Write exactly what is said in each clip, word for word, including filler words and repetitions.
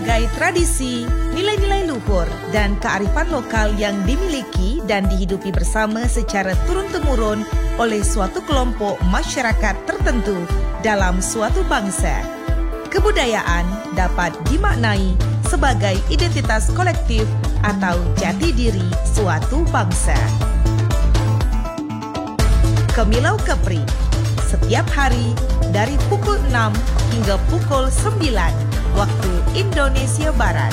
sebagai tradisi, nilai-nilai luhur dan kearifan lokal yang dimiliki dan dihidupi bersama secara turun-temurun oleh suatu kelompok masyarakat tertentu dalam suatu bangsa. Kebudayaan dapat dimaknai sebagai identitas kolektif atau jati diri suatu bangsa. Kemilau Kepri, setiap hari dari pukul enam hingga pukul sembilan waktu Indonesia Barat.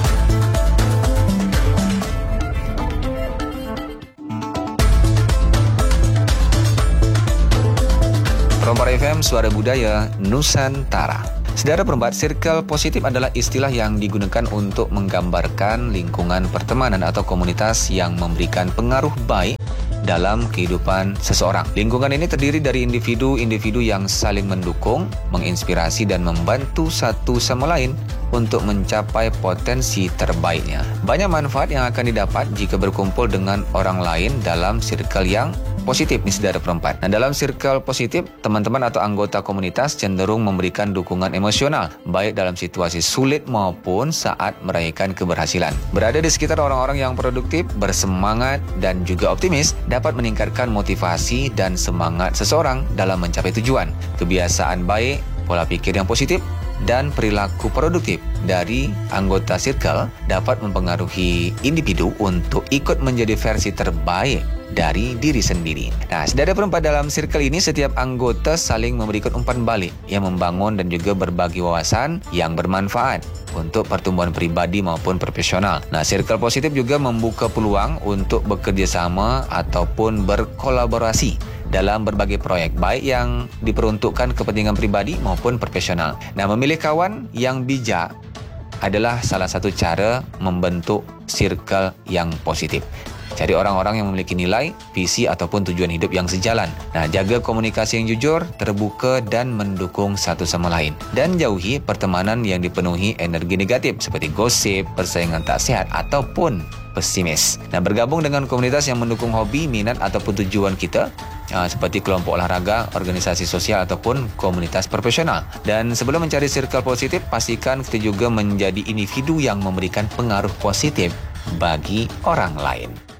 Perempat F M, Suara Budaya Nusantara. Saudara perempat, circle positif adalah istilah yang digunakan untuk menggambarkan lingkungan pertemanan atau komunitas yang memberikan pengaruh baik dalam kehidupan seseorang. Lingkungan ini terdiri dari individu-individu yang saling mendukung, menginspirasi dan membantu satu sama lain untuk mencapai potensi terbaiknya. Banyak manfaat yang akan didapat jika berkumpul dengan orang lain dalam circle yang positif nih saudara perempat. Nah, dalam circle positif, teman-teman atau anggota komunitas cenderung memberikan dukungan emosional, baik dalam situasi sulit maupun saat meraihkan keberhasilan. Berada di sekitar orang-orang yang produktif, bersemangat dan juga optimis dapat meningkatkan motivasi dan semangat seseorang dalam mencapai tujuan. Kebiasaan baik, pola pikir yang positif, dan perilaku produktif dari anggota circle dapat mempengaruhi individu untuk ikut menjadi versi terbaik dari diri sendiri. Nah, saudara perempat, dalam circle ini setiap anggota saling memberikan umpan balik yang membangun dan juga berbagi wawasan yang bermanfaat untuk pertumbuhan pribadi maupun profesional. Nah, circle positif juga membuka peluang untuk bekerja sama ataupun berkolaborasi dalam berbagai proyek, baik yang diperuntukkan kepentingan pribadi maupun profesional. Nah, memilih kawan yang bijak adalah salah satu cara membentuk circle yang positif. Cari orang-orang yang memiliki nilai, visi ataupun tujuan hidup yang sejalan. Nah, jaga komunikasi yang jujur, terbuka dan mendukung satu sama lain. Dan jauhi pertemanan yang dipenuhi energi negatif seperti gosip, persaingan tak sehat ataupun pesimis. Nah, bergabung dengan komunitas yang mendukung hobi, minat ataupun tujuan kita, uh, seperti kelompok olahraga, organisasi sosial ataupun komunitas profesional. Dan sebelum mencari circle positif, pastikan kita juga menjadi individu yang memberikan pengaruh positif bagi orang lain.